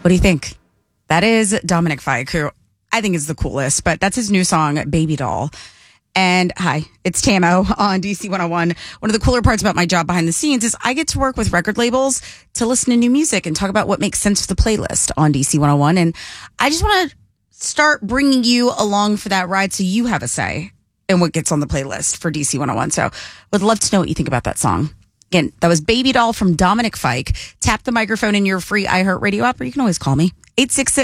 What do you think? That is Dominic Fike, who I think is the coolest, but that's his new song, Baby Doll. And hi, it's Tamo on DC 101. One of the cooler parts about my job behind the scenes is I get to work with record labels to listen to new music and talk about what makes sense for the playlist on DC 101. And I just want to start bringing you along for that ride so you have a say in what gets on the playlist for DC 101. So would love to know what you think about that song. Again, that was Baby Doll from Dominic Fike. Tap the microphone in your free iHeartRadio app, or you can always call me. 866